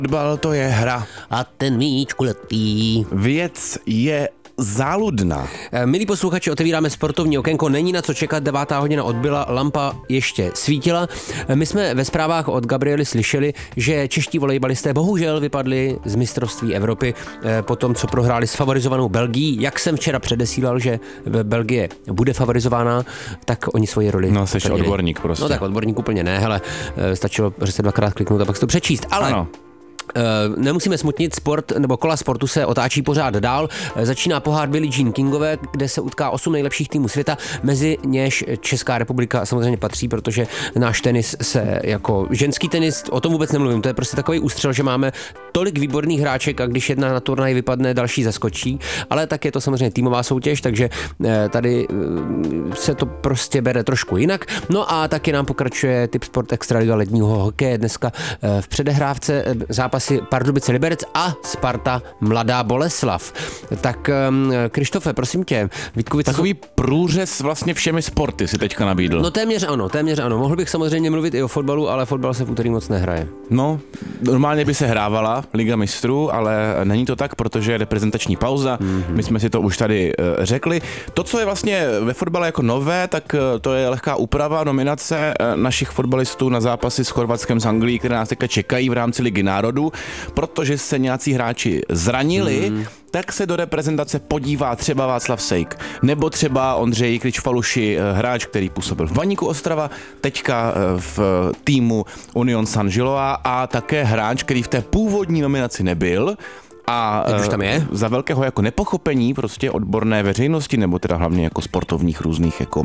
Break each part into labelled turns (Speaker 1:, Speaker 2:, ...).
Speaker 1: Fotbal to je hra.
Speaker 2: A ten míč kulatý.
Speaker 1: Věc je záludná.
Speaker 2: Milí posluchači, otevíráme sportovní okénko, není na co čekat, 9. hodina odbyla, lampa ještě svítila. My jsme ve zprávách od Gabriely slyšeli, že čeští volejbalisté bohužel vypadli z mistrovství Evropy po tom, co prohráli s favorizovanou Belgií. Jak jsem včera předesílal, že Belgie bude favorizována, tak oni svoji roli
Speaker 1: No, jsi odborník prostě.
Speaker 2: No tak odborník úplně ne, hele, stačilo, že se dvakrát kliknout a pak si to přečíst, ale...
Speaker 1: Ano.
Speaker 2: Nemusíme smutnit, sport nebo kola sportu se otáčí pořád dál. Začíná pohár Billie Jean Kingové, kde se utká 8 nejlepších týmů světa, mezi něž Česká republika samozřejmě patří, protože náš tenis se jako ženský tenis, o tom vůbec nemluvím, to je prostě takový ústřel, že máme tolik výborných hráček a když jedna na turnaj vypadne, další zaskočí, ale tak je to samozřejmě týmová soutěž, takže tady se to prostě bere trošku jinak. No a taky nám pokračuje Tip Sport Extraliga ledního hokeje, dneska v předehrávce zápasy Pardubice Liberec a Sparta Mladá Boleslav. Tak Krištofe, prosím tě, Vítkovice...
Speaker 1: Takový průřez vlastně všemi sporty si teďka nabídl.
Speaker 2: No téměř ano. Mohl bych samozřejmě mluvit i o fotbalu, ale fotbal se v úterý moc nehraje.
Speaker 1: No, normálně by se hrávala Liga mistrů, ale není to tak, protože je reprezentační pauza. My jsme si to už tady řekli. To, co je vlastně ve fotbale jako nové, tak to je lehká úprava nominace našich fotbalistů na zápasy s Chorvatskem, s Anglií, které nás teďka čekají v rámci Ligy národů, protože se nějací hráči zranili, tak se do reprezentace podívá třeba Václav Sejk, nebo třeba Ondřej Kričfaluši, hráč, který působil v Baníku Ostrava, teďka v týmu Union Saint-Gilloise a také hráč, který v té původní nominaci nebyl. A
Speaker 2: už tam je?
Speaker 1: Za velkého jako nepochopení prostě odborné veřejnosti, nebo teda hlavně jako sportovních různých jako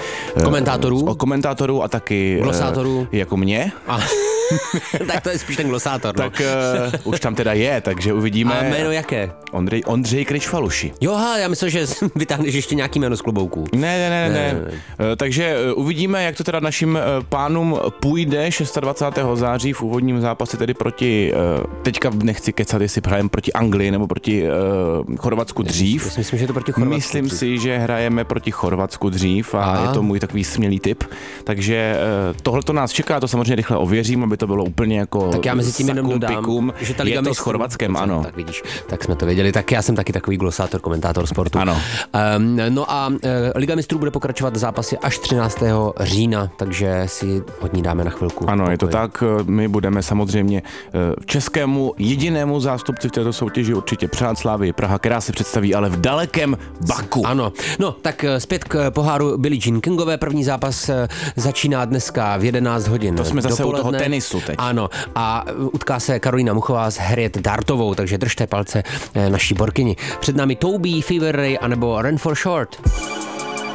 Speaker 1: komentátorů a taky
Speaker 2: glosátorů
Speaker 1: jako mě.
Speaker 2: Tak to je spíš ten glosátor.
Speaker 1: Tak už tam teda je, takže uvidíme.
Speaker 2: A jméno jaké?
Speaker 1: Ondřej Kričfaluši.
Speaker 2: Joha, já myslím, že vytáhneš ještě nějaký jméno z klobouků.
Speaker 1: Ne. Takže uvidíme, jak to teda našim pánům půjde 26. září v úvodním zápase tedy proti, teďka nechci kecat, jestli hrajeme proti Anglii nebo proti Chorvatsku dřív.
Speaker 2: Myslím, že je to proti Chorvatsku.
Speaker 1: Myslím si, že hrajeme proti Chorvatsku dřív a je to můj takový smělý tip. Takže tohle to nás čeká, to samozřejmě rychle ověřím, aby to bylo úplně jako
Speaker 2: tak já mezi tím jenom dodám,
Speaker 1: že ta Liga je to s Chorvatskem, ano.
Speaker 2: Tak vidíš, tak jsme to věděli. Tak já jsem taky takový glosátor, komentátor sportu.
Speaker 1: Ano.
Speaker 2: No a Liga mistrů bude pokračovat zápasy až 13. října, takže si od ní dáme na chvilku.
Speaker 1: Ano, je to tak. My budeme samozřejmě českému jedinému zástupci v této soutěži určitě přát Slávii Praha, která se představí ale v dalekém Baku.
Speaker 2: Ano. No, tak zpět k poháru Billie Jean Kingové. První zápas začíná dneska v 11 hodin.
Speaker 1: To jsme zase
Speaker 2: dopoledne.
Speaker 1: u toho tenisu teď.
Speaker 2: Ano, a utká se Karolína Muchová s Harriet Dartovou, takže držte palce naší borkyni. Před námi Toby, Fever Ray anebo Run for Short.